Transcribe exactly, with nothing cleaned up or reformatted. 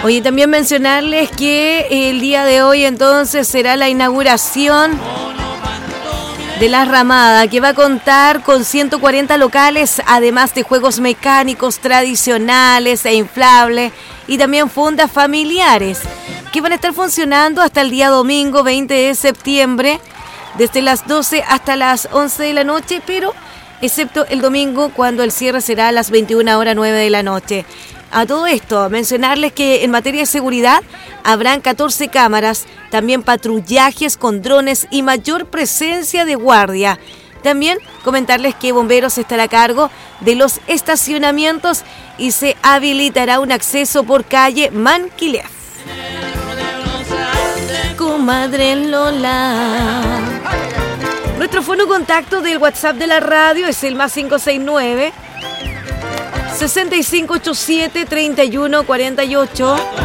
Oye, también mencionarles que el día de hoy entonces será la inauguración de La Ramada, que va a contar con ciento cuarenta locales, además de juegos mecánicos tradicionales e inflables y también fundas familiares, que van a estar funcionando hasta el día domingo veinte de septiembre, desde las doce hasta las once de la noche, pero excepto el domingo, cuando el cierre será a las veintiuna horas nueve de la noche. A todo esto, mencionarles que en materia de seguridad habrán catorce cámaras, también patrullajes con drones y mayor presencia de guardia. También comentarles que Bomberos estará a cargo de los estacionamientos y se habilitará un acceso por calle Manquilef. Comadre Lola. Nuestro fono contacto del WhatsApp de la radio es el más cinco seis nueve, sesenta y cinco ochenta y siete, treinta y uno cuarenta y ocho.